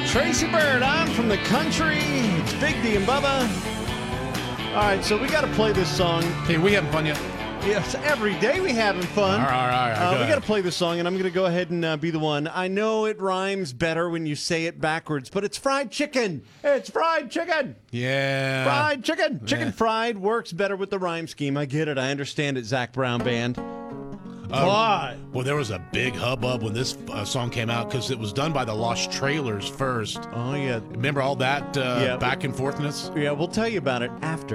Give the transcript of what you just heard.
Tracy Bird on from the country. It's Big D and Bubba. All right, so we got to play this song. Hey, we having fun yet? Yes, every day we having fun. All right. We got to play this song, and I'm going to go ahead and be the one. I know it rhymes better when you say it backwards, but it's fried chicken. It's fried chicken. Yeah. Fried chicken. Chicken fried works better with the rhyme scheme. I get it. I understand it, Zach Brown Band. But Well, there was a big hubbub when this song came out because it was done by the Lost Trailers first. oh yeah, Remember all that Yeah. back and forthness? yeah. We'll tell you about it after